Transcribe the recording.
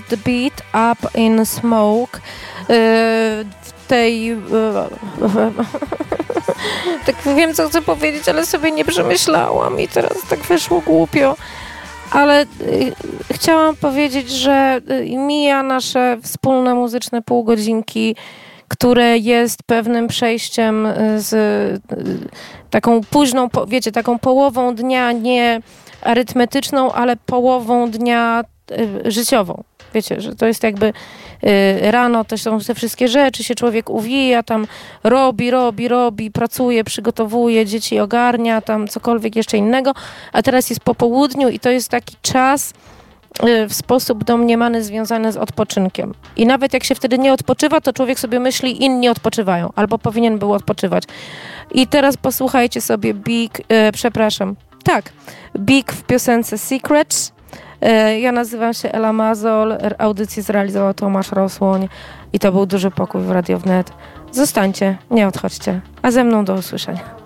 the beat up in smoke. W tej... tak wiem, co chcę powiedzieć, ale sobie nie przemyślałam i teraz tak wyszło głupio. Ale chciałam powiedzieć, że mija nasze wspólne muzyczne półgodzinki, które jest pewnym przejściem z taką późną, wiecie, taką połową dnia, nie arytmetyczną, ale połową dnia życiową. Wiecie, że to jest jakby rano też są te wszystkie rzeczy, się człowiek uwija, tam robi, pracuje, przygotowuje, dzieci ogarnia, tam cokolwiek jeszcze innego, a teraz jest po południu i to jest taki czas w sposób domniemany związany z odpoczynkiem. I nawet jak się wtedy nie odpoczywa, to człowiek sobie myśli, inni odpoczywają, albo powinien był odpoczywać. I teraz posłuchajcie sobie Big w piosence Secrets. Ja nazywam się Ela Mazol, audycję zrealizował Tomasz Rosłoń i to był Duży Pokój w Radio Wnet. Zostańcie, nie odchodźcie, a ze mną do usłyszenia.